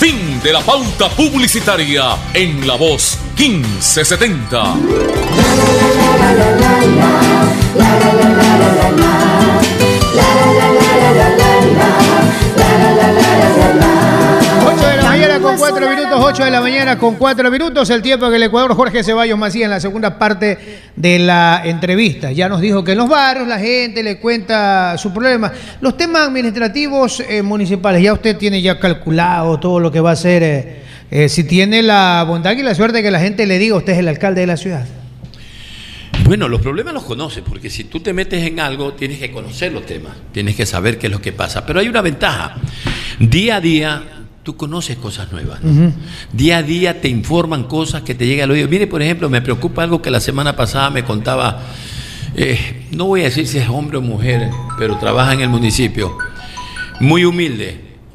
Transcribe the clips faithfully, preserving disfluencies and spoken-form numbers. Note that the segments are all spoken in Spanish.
Fin de la pauta publicitaria en La Voz quince setenta. ocho de la mañana con cuatro minutos, ocho de la mañana con cuatro minutos, el tiempo que el Ecuador. Jorge Ceballos Macías en la segunda parte de la entrevista. Ya nos dijo que en los barrios la gente le cuenta su problema. Los temas administrativos eh, municipales, ya usted tiene ya calculado todo lo que va a hacer, eh, eh, si tiene la bondad y la suerte de que la gente le diga, usted es el alcalde de la ciudad. Bueno, los problemas los conoces, porque si tú te metes en algo, tienes que conocer los temas, tienes que saber qué es lo que pasa. Pero hay una ventaja. Día a día, tú conoces cosas nuevas, ¿no? Uh-huh. Día a día te informan cosas que te llegan al oído. Mire, por ejemplo, me preocupa algo que la semana pasada me contaba, eh, no voy a decir si es hombre o mujer, pero trabaja en el municipio, muy humilde,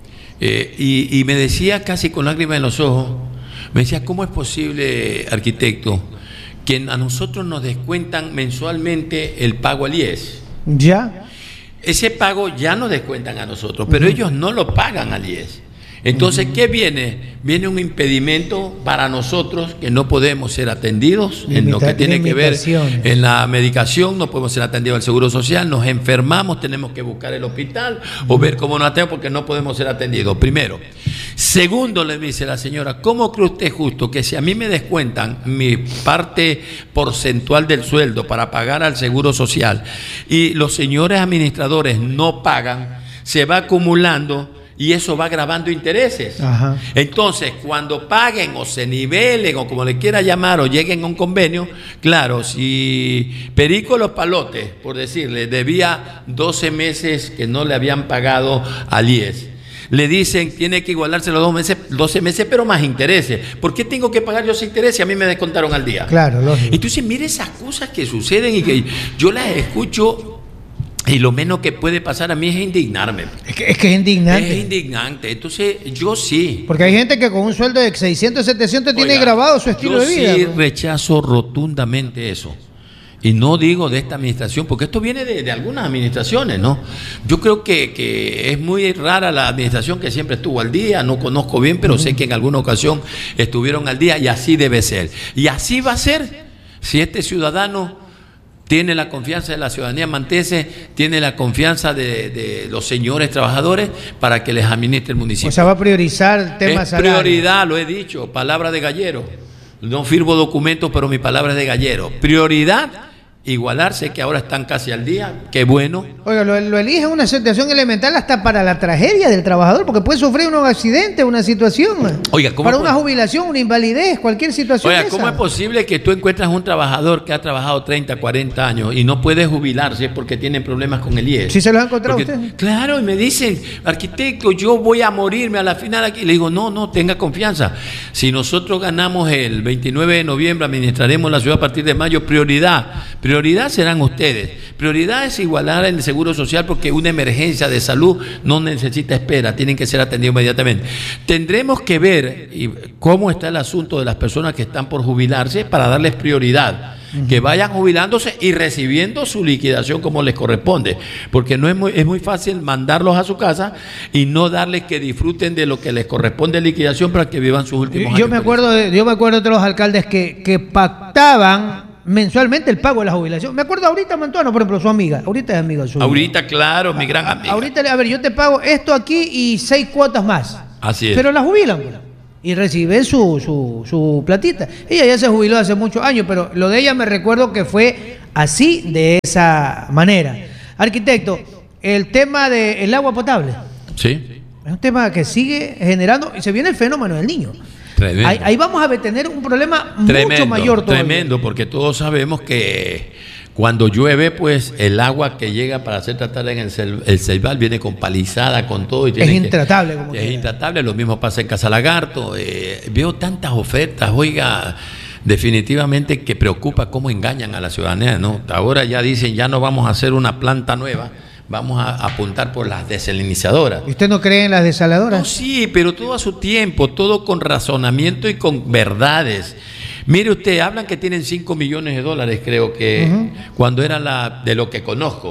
eh, y, y me decía casi con lágrimas en los ojos, me decía, ¿cómo es posible, arquitecto, que a nosotros nos descuentan mensualmente el pago al I E S? ¿Ya? Ese pago ya nos descuentan a nosotros, pero uh-huh. ellos no lo pagan al I E S. Entonces, uh-huh. ¿qué viene? Viene un impedimento para nosotros que no podemos ser atendidos Limita- en lo que tiene que ver en la medicación, no podemos ser atendidos al Seguro Social, nos enfermamos, tenemos que buscar el hospital uh-huh. o ver cómo nos atendemos porque no podemos ser atendidos, primero. Segundo, le dice la señora, ¿cómo cree usted justo que si a mí me descuentan mi parte porcentual del sueldo para pagar al Seguro Social y los señores administradores no pagan, se va acumulando y eso va agravando intereses? Ajá. Entonces, cuando paguen o se nivelen o como le quiera llamar o lleguen a un convenio, claro, si Perico Los Palotes, por decirle, debía doce meses que no le habían pagado al I E S, le dicen tiene que igualarse los dos meses, doce meses, pero más intereses. ¿Por qué tengo que pagar yo ese interés si a mí me descontaron al día? Claro, lógico. Entonces, mire esas cosas que suceden y que yo las escucho. Y lo menos que puede pasar a mí es indignarme. Es que es, que es indignante. Es indignante. Entonces, yo sí. Porque hay gente que con un sueldo de seiscientos, setecientos tiene Oiga, grabado su estilo de vida. Yo sí ¿no? rechazo rotundamente eso. Y no digo de esta administración, porque esto viene de, de algunas administraciones, ¿no? Yo creo que, que es muy rara la administración que siempre estuvo al día, no conozco bien, pero uh-huh. sé que en alguna ocasión estuvieron al día y así debe ser. Y así va a ser si este ciudadano tiene la confianza de la ciudadanía mantese, tiene la confianza de, de los señores trabajadores para que les administre el municipio. O sea, va a priorizar temas Es prioridad, lo he dicho, palabra de gallero. No firmo documentos, pero mi palabra es de gallero. Prioridad, igualarse, que ahora están casi al día, qué bueno. Oiga, lo, lo elige una situación elemental hasta para la tragedia del trabajador, porque puede sufrir un accidente, una situación. Oiga, ¿cómo para es una jubilación, una invalidez, cualquier situación. Oiga, esa. ¿cómo es posible que tú encuentras un trabajador que ha trabajado treinta, cuarenta años y no puede jubilarse porque tiene problemas con el I E S? ¿Sí se los ha encontrado porque, usted? Claro, y me dicen, arquitecto, yo voy a morirme a la final aquí. Le digo, no, no, tenga confianza. Si nosotros ganamos el veintinueve de noviembre, administraremos la ciudad a partir de mayo, prioridad, prioridad serán ustedes. Prioridad es igualar el Seguro Social porque una emergencia de salud no necesita espera, tienen que ser atendidos inmediatamente. Tendremos que ver cómo está el asunto de las personas que están por jubilarse para darles prioridad. Que vayan jubilándose y recibiendo su liquidación como les corresponde, porque no es muy, es muy fácil mandarlos a su casa y no darles que disfruten de lo que les corresponde de liquidación para que vivan sus últimos yo años. Me acuerdo de, yo me acuerdo de los alcaldes que, que pactaban mensualmente el pago de la jubilación. Me acuerdo ahorita, Mantuano, por ejemplo, su amiga. Ahorita es amiga suya. Ahorita, claro, mi gran amiga. Ahorita, a ver, yo te pago esto aquí y seis cuotas más. Así es. Pero la jubilan, pues. Y recibe su, su, su platita. Ella ya se jubiló hace muchos años, pero lo de ella me recuerdo que fue así, de esa manera. Arquitecto, el tema del agua potable. Sí. Es un tema que sigue generando, y se viene el fenómeno del niño. Ahí, ahí vamos a tener un problema tremendo, mucho mayor todavía. Tremendo, porque todos sabemos que cuando llueve, pues el agua que llega para ser tratada en el, el Ceibal viene con palizada, con todo. Y es intratable. Que, como es intratable, lo mismo pasa en Casa Lagarto. Eh, veo tantas ofertas, oiga, definitivamente que preocupa cómo engañan a la ciudadanía, ¿no? Ahora ya dicen, ya no vamos a hacer una planta nueva, vamos a apuntar por las desalinizadoras. ¿Y usted no cree en las desaladoras? No, sí, pero todo a su tiempo, todo con razonamiento y con verdades. Mire usted, hablan que tienen cinco millones de dólares, creo que, uh-huh. cuando era la de lo que conozco.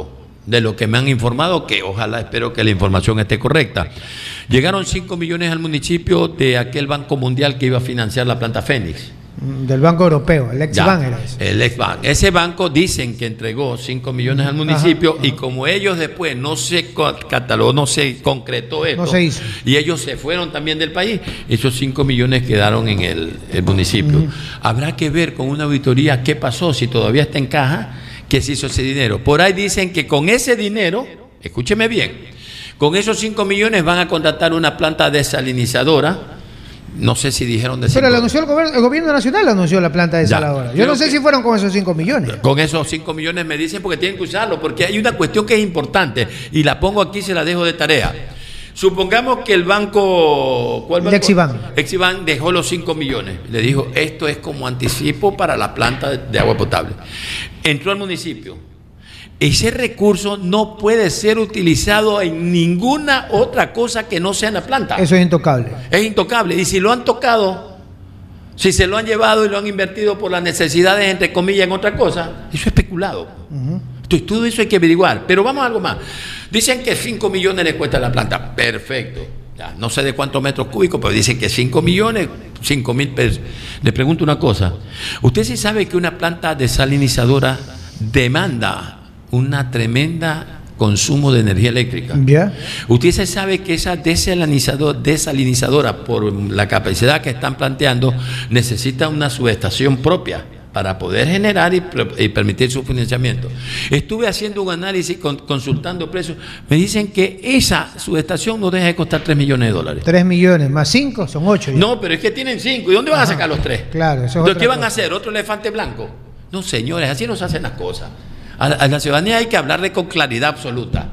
de lo que me han informado, que ojalá, espero que la información esté correcta. Llegaron cinco millones al municipio de aquel Banco Mundial que iba a financiar la planta Fénix. Del Banco Europeo, el ex-bank era ese. El ex-bank. Ese banco dicen que entregó cinco millones al municipio. Ajá, ajá. Y como ellos después no se catalogó, no se concretó esto, no se hizo, y ellos se fueron también del país, esos cinco millones quedaron en el, el municipio. Uh-huh. Habrá que ver con una auditoría qué pasó, si todavía está en caja, qué se hizo ese dinero. Por ahí dicen que con ese dinero, escúcheme bien, con esos cinco millones van a contratar una planta desalinizadora. No sé si dijeron de Pero lo anunció el gobierno, el gobierno nacional anunció la planta desaladora. Yo no sé si fueron con esos cinco millones. Con esos cinco millones me dicen porque tienen que usarlo, porque hay una cuestión que es importante y la pongo aquí, se la dejo de tarea. Supongamos que el banco, ¿cuál banco? Exibank. Exibank dejó los cinco millones. Le dijo, esto es como anticipo para la planta de agua potable. Entró al municipio. Ese recurso no puede ser utilizado en ninguna otra cosa que no sea en la planta. Eso es intocable. Es intocable. Y si lo han tocado, si se lo han llevado y lo han invertido por las necesidades, entre comillas, en otra cosa, eso es especulado. Uh-huh. Entonces, todo eso hay que averiguar. Pero vamos a algo más. Dicen que cinco millones le cuesta la planta. Perfecto. Ya, no sé de cuántos metros cúbicos, pero dicen que cinco millones, cinco mil pesos. Le pregunto una cosa. ¿Usted sí sabe que una planta desalinizadora demanda una tremenda consumo de energía eléctrica? Yeah. Usted se sabe que esa desalinizador, desalinizadora, por la capacidad que están planteando, necesita una subestación propia para poder generar y, y permitir su financiamiento. Estuve haciendo un análisis, con, consultando precios. Me dicen que esa subestación no deja de costar tres millones de dólares. tres millones más cinco son ocho. No, pero es que tienen cinco. ¿Y dónde van Ajá. a sacar los tres? Claro, eso es Entonces, ¿qué van cosa. a hacer? ¿Otro elefante blanco? No, señores, así no se hacen las cosas. A la, a la ciudadanía hay que hablarle con claridad absoluta.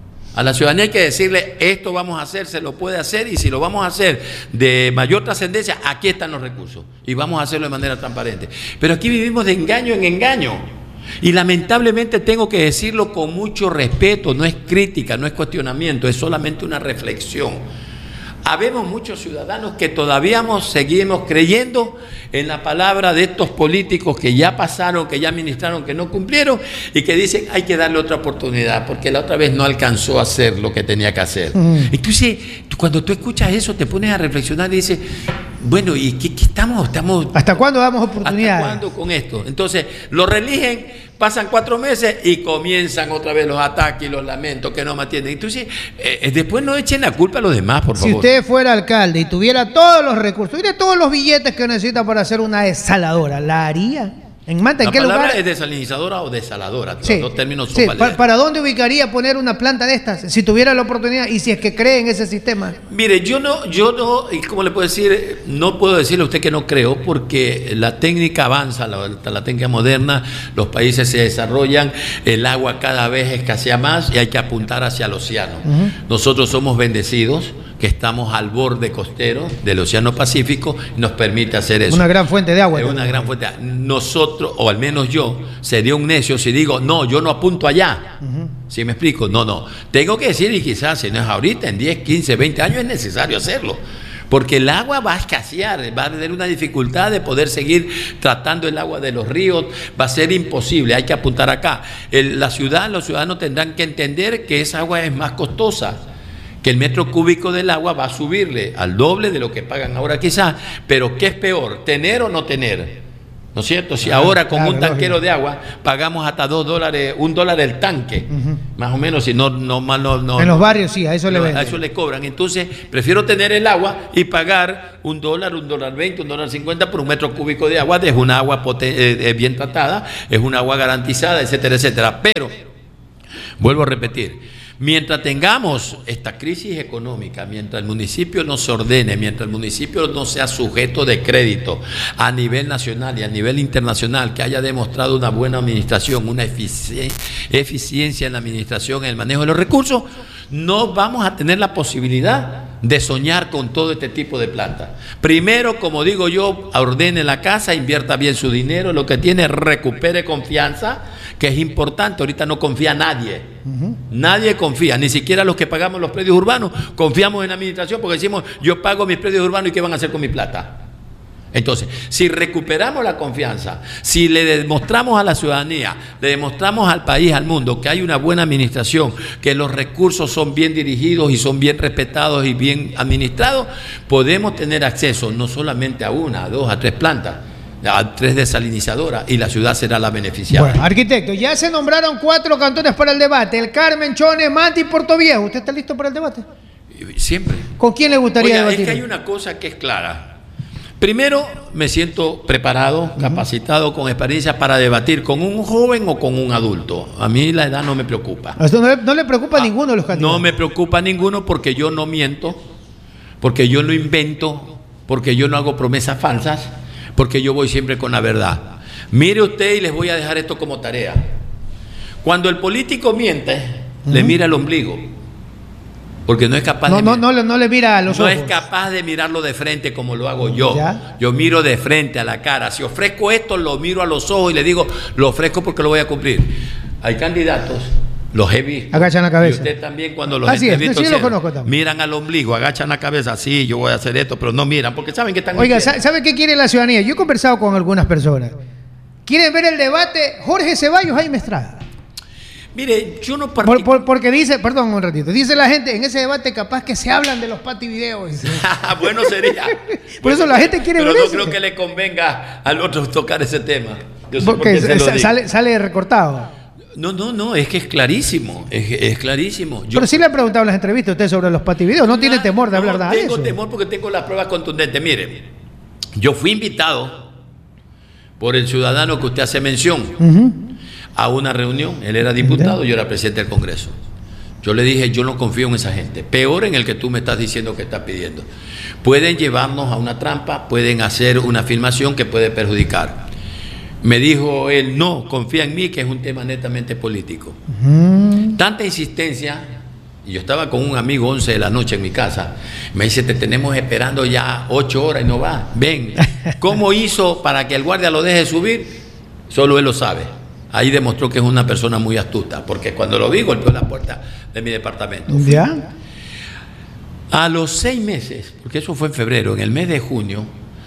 A la ciudadanía hay que decirle, esto vamos a hacer, se lo puede hacer, y si lo vamos a hacer de mayor trascendencia, aquí están los recursos y vamos a hacerlo de manera transparente. Pero aquí vivimos de engaño en engaño y lamentablemente tengo que decirlo con mucho respeto, no es crítica, no es cuestionamiento, es solamente una reflexión. Habemos muchos ciudadanos que todavía seguimos creyendo en la palabra de estos políticos que ya pasaron, que ya administraron, que no cumplieron y que dicen hay que darle otra oportunidad porque la otra vez no alcanzó a hacer lo que tenía que hacer. Mm. Entonces, cuando tú escuchas eso, te pones a reflexionar y dices, bueno, ¿y qué, qué estamos, estamos? ¿Hasta cuándo damos oportunidades? ¿Hasta cuándo con esto? Entonces, lo religen, pasan cuatro meses y comienzan otra vez los ataques y los lamentos que no me atienden. Entonces, eh, después no echen la culpa a los demás, por favor. Si usted fuera alcalde y tuviera todos los recursos, tuviera todos los billetes que necesita para hacer una desaladora, ¿la haría? ¿En Manta? ¿En la qué lugar? La palabra es desalinizadora o desaladora. Sí. Los dos términos son sí. válidos. ¿Para dónde ubicaría poner una planta de estas? Si tuviera la oportunidad y si es que cree en ese sistema. Mire, yo no, yo no, ¿cómo le puedo decir? No puedo decirle a usted que no creo, porque la técnica avanza, la, la técnica moderna, los países se desarrollan, el agua cada vez escasea más y hay que apuntar hacia el océano. Uh-huh. Nosotros somos bendecidos, que estamos al borde costero del Océano Pacífico, nos permite hacer eso. Una gran fuente de agua. Es una gran fuente de agua. Nosotros, o al menos yo, sería un necio si digo, no, yo no apunto allá. Uh-huh. ¿Sí me explico? No, no. Tengo que decir, y quizás si no es ahorita, en diez, quince, veinte años es necesario hacerlo. Porque el agua va a escasear, va a tener una dificultad de poder seguir tratando el agua de los ríos, va a ser imposible, hay que apuntar acá. El, la ciudad, los ciudadanos tendrán que entender que esa agua es más costosa, que el metro cúbico del agua va a subirle al doble de lo que pagan ahora quizás, pero ¿qué es peor? ¿Tener o no tener? ¿No es cierto? Si claro, ahora con claro, un tanquero lógico. de agua pagamos hasta dos dólares, un dólar el tanque, uh-huh. más o menos, si no, no, no, no en los barrios sí, a eso le venden. A eso le cobran. Entonces, prefiero tener el agua y pagar un dólar, un dólar veinte, un dólar cincuenta por un metro cúbico de agua. Es una agua eh, bien tratada, es un agua garantizada, etcétera, etcétera. Pero, vuelvo a repetir, mientras tengamos esta crisis económica, mientras el municipio no se ordene, mientras el municipio no sea sujeto de crédito a nivel nacional y a nivel internacional, que haya demostrado una buena administración, una efici- eficiencia en la administración, en el manejo de los recursos, no vamos a tener la posibilidad de soñar con todo este tipo de plantas. Primero, como digo yo, ordene la casa, invierta bien su dinero, lo que tiene, recupere confianza, que es importante. Ahorita no confía nadie. Uh-huh. Nadie confía, ni siquiera los que pagamos los predios urbanos confiamos en la administración porque decimos, yo pago mis predios urbanos y ¿qué van a hacer con mi plata? Entonces, si recuperamos la confianza, si le demostramos a la ciudadanía, le demostramos al país, al mundo, que hay una buena administración, que los recursos son bien dirigidos y son bien respetados y bien administrados, podemos tener acceso no solamente a una, a dos, a tres plantas, a tres desalinizadoras, y la ciudad será la beneficiada. Bueno, arquitecto, ya se nombraron cuatro cantones para el debate: El Carmen, Chone, Manta y Portoviejo. ¿Usted está listo para el debate? Siempre. ¿Con quién le gustaría Oiga, debatir? Es que hay una cosa que es clara. Primero, me siento preparado, capacitado, con experiencia para debatir con un joven o con un adulto. A mí la edad no me preocupa. ¿No le, no le preocupa a ninguno de los candidatos? No me preocupa ninguno, porque yo no miento, porque yo no invento, porque yo no hago promesas falsas, porque yo voy siempre con la verdad. Mire usted, y les voy a dejar esto como tarea. Cuando el político miente, uh-huh. le mira el ombligo. Porque no es capaz no, de no, no, no le mira a los no ojos. es capaz de mirarlo de frente como lo hago yo. ¿Ya? Yo miro de frente a la cara. Si ofrezco esto, lo miro a los ojos y le digo, lo ofrezco porque lo voy a cumplir. Hay candidatos, los he visto. Agachan la cabeza. Y usted también, cuando los Así he es, visto, sí, lo conozco también. miran al ombligo, agachan la cabeza. Sí, yo voy a hacer esto, pero no miran porque saben que están... Oiga, ¿sabe qué quiere la ciudadanía? Yo he conversado con algunas personas. ¿Quieren ver el debate Jorge Ceballos, Jaime Estrada? Mire, yo no por, por, Porque dice, perdón un ratito, dice la gente, en ese debate capaz que se hablan de los pativideos. Bueno, sería. Por eso la gente quiere pero ver no eso. creo que le convenga al otro tocar ese tema. Yo sé porque por qué se lo sale, sale recortado. No, no, no, es que es clarísimo, es, es clarísimo. Yo, pero sí le he preguntado en las entrevistas a usted sobre los pativideos, no, no tiene temor de no, hablar nada de eso. Tengo temor porque tengo las pruebas contundentes. Mire, yo fui invitado por el ciudadano que usted hace mención. Uh-huh. A una reunión, él era diputado, yo era presidente del Congreso. Yo le dije, yo no confío en esa gente, peor en el que tú me estás diciendo que estás pidiendo. Pueden llevarnos a una trampa, pueden hacer una afirmación que puede perjudicar. Me dijo él, no, confía en mí, que es un tema netamente político. Uh-huh. Tanta insistencia, y yo estaba con un amigo once de la noche en mi casa, me dice, te tenemos esperando ya ocho horas y no va, ven. ¿Cómo hizo para que el guardia lo deje subir? Solo él lo sabe. Ahí demostró que es una persona muy astuta, porque cuando lo vi golpeó la puerta de mi departamento. ¿Ya? A los seis meses, porque eso fue en febrero, en el mes de junio,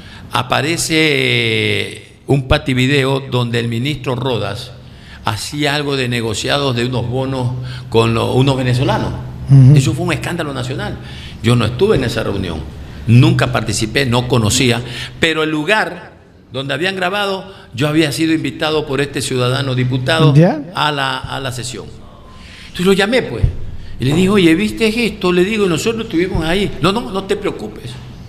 aparece un pativideo donde el ministro Rodas hacía algo de negociados de unos bonos con los, unos venezolanos. Uh-huh. Eso fue un escándalo nacional. Yo no estuve en esa reunión, nunca participé, no conocía, pero el lugar donde habían grabado, yo había sido invitado por este ciudadano diputado a la, a la sesión. Entonces lo llamé, pues, y le dije, oye, ¿viste esto? Le digo, nosotros estuvimos ahí. No, no, no te preocupes.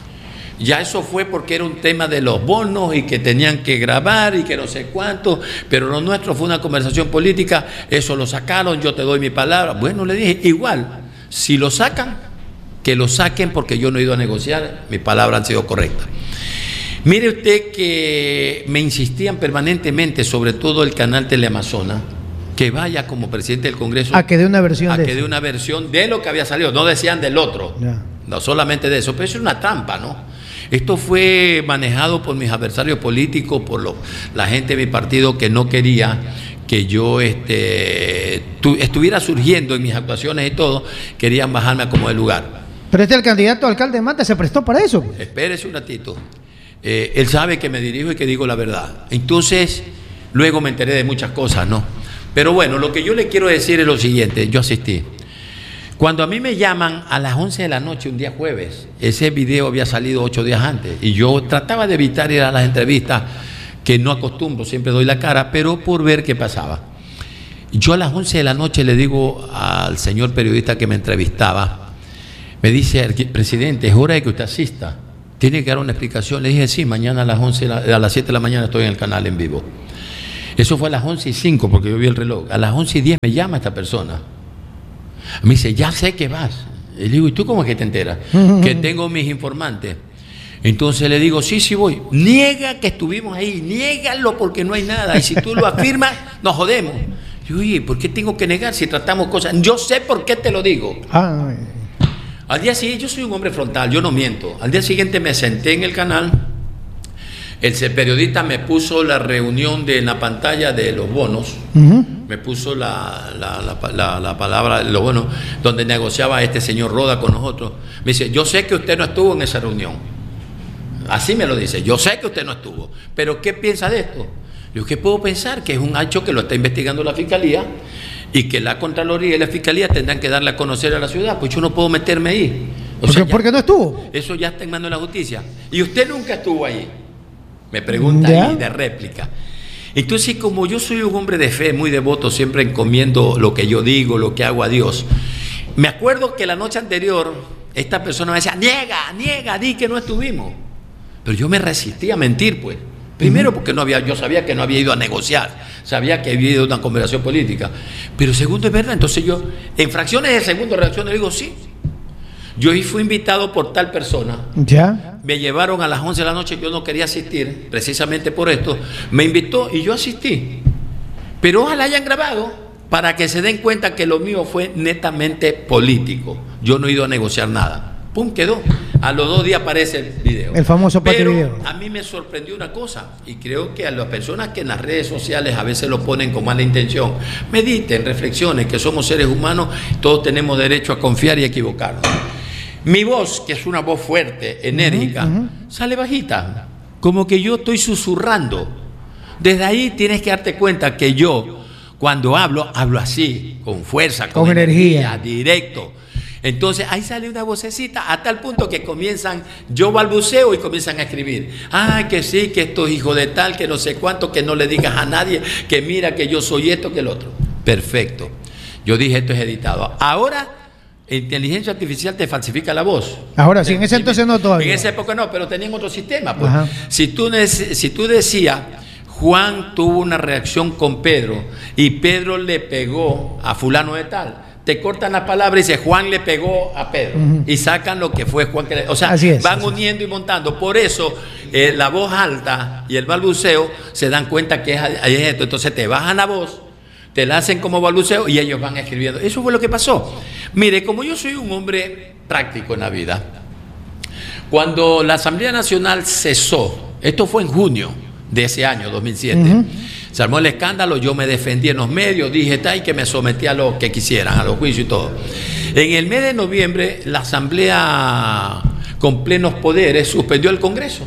Ya eso fue porque era un tema de los bonos y que tenían que grabar y que no sé cuánto, pero lo nuestro fue una conversación política, eso lo sacaron, yo te doy mi palabra. Bueno, le dije, igual, si lo sacan, que lo saquen porque yo no he ido a negociar, mis palabras han sido correctas. Mire usted que me insistían permanentemente, sobre todo el canal Teleamazona, que vaya como presidente del Congreso a que dé una versión a de que eso. dé una versión de lo que había salido, no decían del otro, yeah. no solamente de eso, pero eso es una trampa, ¿no? Esto fue manejado por mis adversarios políticos, por lo, la gente de mi partido que no quería que yo este, tu, estuviera surgiendo en mis actuaciones y todo, querían bajarme a como de lugar. Pero este el candidato a alcalde de Manta se prestó para eso. Espérese un ratito. Eh, él sabe que me dirijo y que digo la verdad. Entonces, luego me enteré de muchas cosas, ¿no? Pero bueno, lo que yo le quiero decir es lo siguiente, yo asistí. Cuando a mí me llaman a las once de la noche, un día jueves, ese video había salido ocho días antes, y yo trataba de evitar ir a las entrevistas, que no acostumbro, siempre doy la cara, pero por ver qué pasaba. Yo a las once de la noche le digo al señor periodista que me entrevistaba, me dice, presidente, es hora de que usted asista. Tiene que dar una explicación. Le dije, sí, mañana a las once, a las siete de la mañana estoy en el canal en vivo. Eso fue a las once y cinco, porque yo vi el reloj. A las once y diez me llama esta persona. Me dice, ya sé que vas. Y le digo, ¿y tú cómo es que te enteras? Que tengo mis informantes. Entonces le digo, sí, sí voy. Niega que estuvimos ahí, niégalo porque no hay nada. Y si tú lo afirmas, nos jodemos. Y yo, oye, ¿por qué tengo que negar si tratamos cosas? Yo sé por qué te lo digo. Ay. Al día siguiente, yo soy un hombre frontal, yo no miento. Al día siguiente me senté en el canal, el periodista me puso la reunión de en la pantalla de los bonos, uh-huh. me puso la, la, la, la, la palabra de los bonos, donde negociaba este señor Roda con nosotros. Me dice, yo sé que usted no estuvo en esa reunión. Así me lo dice. Yo sé que usted no estuvo, pero ¿qué piensa de esto? Yo qué puedo pensar que es un hecho que lo está investigando la Fiscalía y que la Contraloría y la Fiscalía tendrán que darle a conocer a la ciudad, pues yo no puedo meterme ahí. O sea, ¿por qué no estuvo? Eso ya está en manos de la justicia. Y usted nunca estuvo ahí. Me pregunta ¿Ya? ahí de réplica. Entonces, como yo soy un hombre de fe, muy devoto, siempre encomiendo lo que yo digo, lo que hago a Dios. Me acuerdo que la noche anterior, esta persona me decía, niega, niega, di que no estuvimos. Pero yo me resistí a mentir, pues. Primero porque no había, yo sabía que no había ido a negociar, sabía que había ido a una conversación política. Pero segundo, es verdad, entonces yo, en fracciones de segundo reacción, le digo, sí. Yo fui invitado por tal persona. ¿Ya? Me llevaron a las once de la noche, yo no quería asistir, precisamente por esto. Me invitó y yo asistí. Pero ojalá hayan grabado para que se den cuenta que lo mío fue netamente político. Yo no he ido a negociar nada. Pum, quedó. A los dos días aparece el video. El famoso patio video. A mí me sorprendió una cosa, y creo que a las personas que en las redes sociales a veces lo ponen con mala intención, mediten, reflexionen, que somos seres humanos, todos tenemos derecho a confiar y equivocarnos. Mi voz, que es una voz fuerte, enérgica, uh-huh, uh-huh. sale bajita, como que yo estoy susurrando. Desde ahí tienes que darte cuenta que yo, cuando hablo, hablo así, con fuerza, con, con energía, energía, directo. Entonces ahí sale una vocecita a tal punto que comienzan, yo balbuceo y comienzan a escribir. Ah, que sí, que esto es hijo de tal, que no sé cuánto, que no le digas a nadie, que mira que yo soy esto, que el otro. Perfecto. Yo dije, esto es editado. Ahora, inteligencia artificial te falsifica la voz. Ahora sí, en ese entonces no todavía. En esa época no, pero tenían otro sistema. Pues. Si tú, si tú decías, Juan tuvo una reacción con Pedro y Pedro le pegó a fulano de tal, te cortan las palabras y dice Juan le pegó a Pedro, uh-huh, y sacan lo que fue Juan que le, o sea, es, van uniendo es. y montando. Por eso eh, la voz alta y el balbuceo se dan cuenta que es, es esto. Entonces te bajan la voz, te la hacen como balbuceo y ellos van escribiendo. Eso fue lo que pasó. Mire, como yo soy un hombre práctico en la vida, cuando la Asamblea Nacional cesó, esto fue en junio de ese año, dos mil siete, uh-huh, se armó el escándalo, yo me defendí en los medios, dije tal, y que me sometí a lo que quisieran, a los juicios y todo. En el mes de noviembre, la Asamblea con plenos poderes suspendió el Congreso.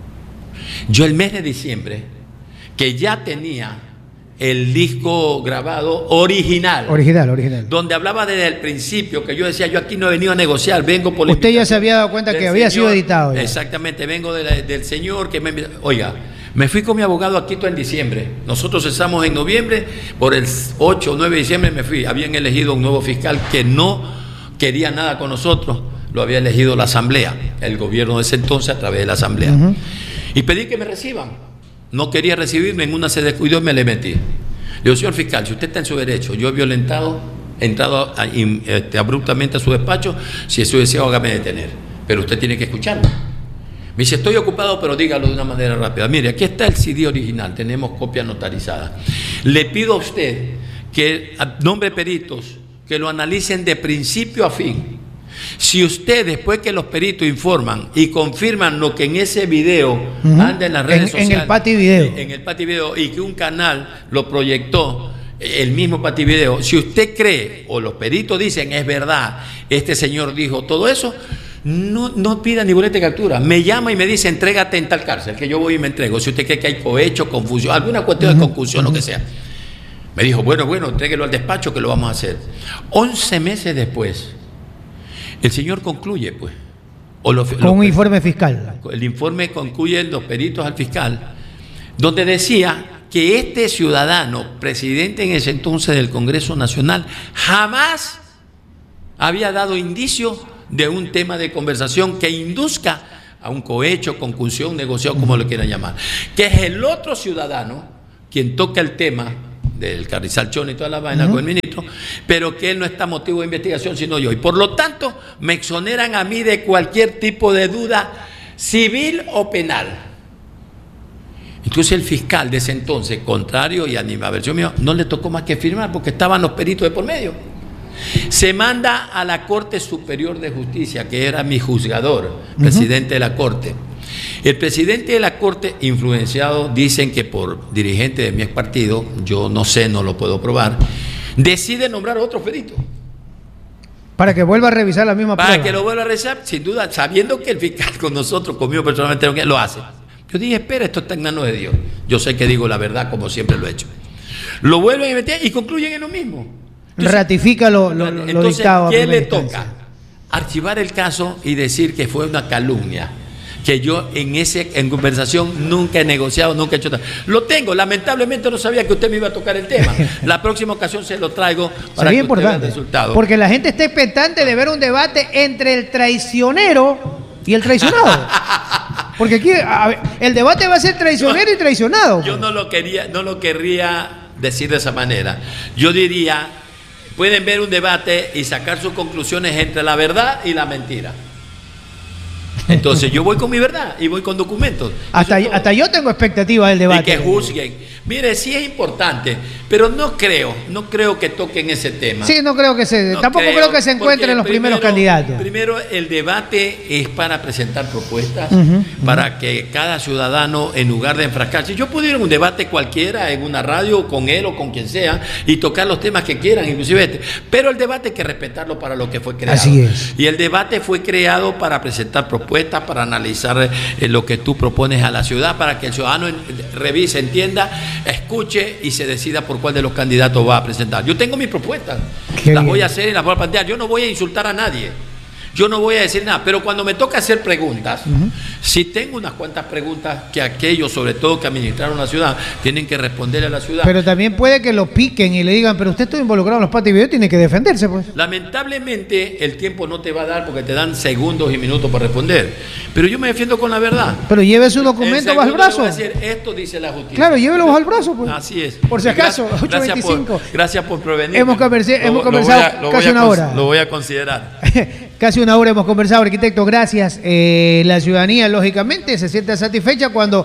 Yo el mes de diciembre, que ya tenía el disco grabado original, original, original, donde hablaba desde el principio, que yo decía, yo aquí no he venido a negociar, vengo por... Usted ya se había dado cuenta que señor, había sido editado. Ya. Exactamente, vengo de la, del señor que me... Oiga, me fui con mi abogado a Quito en diciembre. Nosotros cesamos en noviembre, por el ocho o nueve de diciembre me fui. Habían elegido un nuevo fiscal que no quería nada con nosotros, lo había elegido la Asamblea, el gobierno de ese entonces a través de la Asamblea. Uh-huh. Y pedí que me reciban. No quería recibirme, en una se descuidó y me le metí. Le digo, señor fiscal, si usted está en su derecho, yo he violentado, he entrado a, a, este, abruptamente a su despacho, si es su deseo, hágame detener. Pero usted tiene que escucharme. Me dice, estoy ocupado, pero dígalo de una manera rápida. Mire, aquí está el C D original, tenemos copia notarizada. Le pido a usted que, a nombre de peritos, que lo analicen de principio a fin. Si usted, después que los peritos informan y confirman lo que en ese video uh-huh, anda en las redes en, sociales, en el Pati Video, en el Pati Video, y que un canal lo proyectó, el mismo Pati Video, si usted cree, o los peritos dicen, es verdad, este señor dijo todo eso, no, no pida ni boleta de captura, me llama y me dice, entrégate en tal cárcel, que yo voy y me entrego, si usted cree que hay cohecho, confusión, alguna cuestión uh-huh, de confusión, uh-huh, lo que sea. Me dijo, bueno, bueno, entréguelo al despacho que lo vamos a hacer. once meses después, el señor concluye, pues. O lo, con lo, un informe fiscal. El informe concluye los peritos al fiscal, donde decía que este ciudadano, presidente en ese entonces del Congreso Nacional, jamás había dado indicio de un tema de conversación que induzca a un cohecho, concusión, negociado, como lo quieran llamar. Que es el otro ciudadano quien toca el tema del Carrizal Chón y toda la vaina uh-huh, con el ministro, pero que él no está motivo de investigación sino yo, y por lo tanto me exoneran a mí de cualquier tipo de duda civil o penal. Entonces el fiscal de ese entonces, contrario y a mi versión mía, no le tocó más que firmar porque estaban los peritos de por medio. Se manda a la Corte Superior de Justicia, que era mi juzgador, presidente uh-huh, de la Corte. El presidente de la Corte, influenciado, dicen que por dirigente de mi ex partido, yo no sé, no lo puedo probar, decide nombrar a otro perito. Para que vuelva a revisar la misma Para prueba. que lo vuelva a revisar, sin duda, sabiendo que el fiscal con nosotros, conmigo personalmente, lo hace. Yo dije, espera, esto está en manos de Dios. Yo sé que digo la verdad como siempre lo he hecho. Lo vuelven a meter y concluyen en lo mismo. Entonces, ratifica lo, lo, lo entonces, dictado. ¿qué le toca? Archivar el caso y decir que fue una calumnia. Que yo en ese en conversación nunca he negociado, nunca he hecho nada. Lo tengo, lamentablemente no sabía que usted me iba a tocar el tema. La próxima ocasión se lo traigo para Sería que usted vea el importante, resultado. porque la gente está expectante de ver un debate entre el traicionero y el traicionado. Porque aquí a ver, el debate va a ser traicionero y traicionado. Yo no lo quería, no lo querría decir de esa manera. Yo diría, pueden ver un debate y sacar sus conclusiones entre la verdad y la mentira. Entonces yo voy con mi verdad y voy con documentos. Hasta, hasta yo tengo expectativas del debate. Y que juzguen. Mire, sí es importante, pero no creo, no creo que toquen ese tema. Sí, no creo que se, No tampoco creo, creo que se encuentren los primero, primeros candidatos. Primero, el debate es para presentar propuestas, uh-huh, para uh-huh. que cada ciudadano, en lugar de enfrascarse, yo puedo ir a un debate cualquiera, en una radio, con él o con quien sea, y tocar los temas que quieran, inclusive este. Pero el debate hay que respetarlo para lo que fue creado. Así es. Y el debate fue creado para presentar propuestas, para analizar eh, lo que tú propones a la ciudad, para que el ciudadano revise, entienda, escuche y se decida por cuál de los candidatos va a presentar. Yo tengo mis propuestas, Qué las bien. voy a hacer y las voy a plantear. Yo no voy a insultar a nadie, yo no voy a decir nada, pero cuando me toca hacer preguntas, uh-huh. si tengo unas cuantas preguntas que aquellos, sobre todo que administraron la ciudad, tienen que responderle a la ciudad. Pero también puede que lo piquen y le digan, pero usted está involucrado en los patos y video, tiene que defenderse, pues. Lamentablemente el tiempo no te va a dar porque te dan segundos y minutos para responder, pero yo me defiendo con la verdad. Pero lleve su documento bajo el brazo. Le voy a decir, esto dice la justicia. Claro, llévelo bajo el brazo, pues. Así es. Por si acaso, gracias, ocho veinticinco. Gracias por, gracias por prevenir. Hemos, conversé, hemos conversado lo voy a, lo casi voy a una hora. Lo voy a considerar. Casi una hora hemos conversado, arquitecto, gracias. Eh, la ciudadanía, lógicamente, se siente satisfecha cuando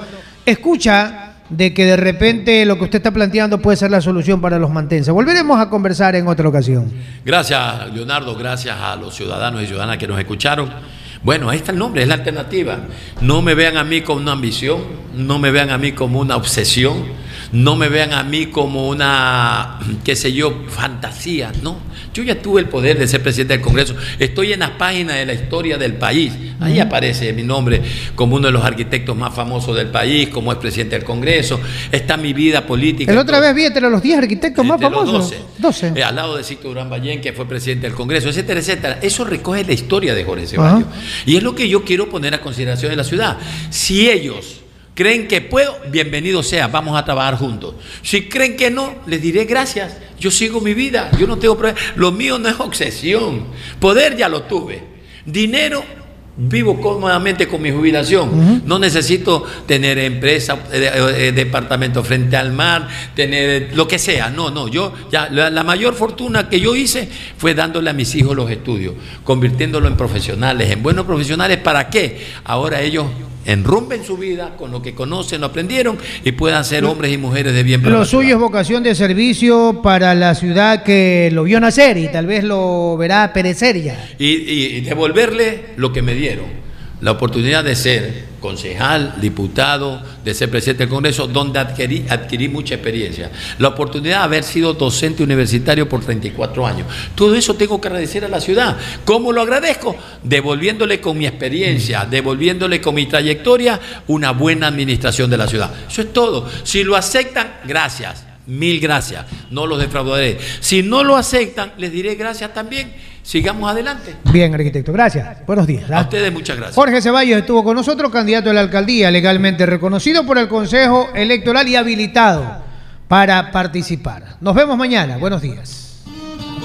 escucha de que de repente lo que usted está planteando puede ser la solución para los mantenses. Volveremos a conversar en otra ocasión. Gracias, Leonardo, gracias a los ciudadanos y ciudadanas que nos escucharon. Bueno, ahí está el nombre, es la alternativa. No me vean a mí como una ambición, no me vean a mí como una obsesión, no me vean a mí como una, qué sé yo, fantasía, no. Yo ya tuve el poder de ser presidente del Congreso, estoy en las páginas de la historia del país, ahí uh-huh. aparece mi nombre como uno de los arquitectos más famosos del país, como es presidente del Congreso, está mi vida política. La otra vez vi entre los diez arquitectos más famosos. doce. doce. Eh, al lado de Sixto Durán Ballén, que fue presidente del Congreso, etcétera, etcétera. Eso recoge la historia de Jorge Ceballos. Uh-huh. Y es lo que yo quiero poner a consideración de la ciudad. Si ellos creen que puedo, bienvenido sea, vamos a trabajar juntos. Si creen que no, les diré gracias. Yo sigo mi vida, yo no tengo problema. Lo mío no es obsesión. Poder ya lo tuve. Dinero, vivo cómodamente con mi jubilación. Uh-huh. No necesito tener empresa, eh, eh, departamento frente al mar, tener lo que sea. No, no. Yo ya la, la mayor fortuna que yo hice fue dándole a mis hijos los estudios, convirtiéndolos en profesionales, en buenos profesionales. ¿Para qué? Ahora ellos enrumben su vida con lo que conocen, lo aprendieron y puedan ser hombres y mujeres de bien. Lo suyo es vocación de servicio para la ciudad que lo vio nacer y tal vez lo verá perecer ya. Y, y, y devolverle lo que me dieron, la oportunidad de ser concejal, diputado, de ser presidente del Congreso, donde adquirí, adquirí mucha experiencia. La oportunidad de haber sido docente universitario por treinta y cuatro años. Todo eso tengo que agradecer a la ciudad. ¿Cómo lo agradezco? Devolviéndole con mi experiencia, devolviéndole con mi trayectoria una buena administración de la ciudad. Eso es todo. Si lo aceptan, gracias. Mil gracias. No los defraudaré. Si no lo aceptan, les diré gracias también. Sigamos adelante. Bien, arquitecto, gracias. Buenos días. A ustedes muchas gracias. Jorge Ceballos estuvo con nosotros, candidato a la alcaldía, legalmente reconocido por el Consejo Electoral y habilitado para participar. Nos vemos mañana. Buenos días.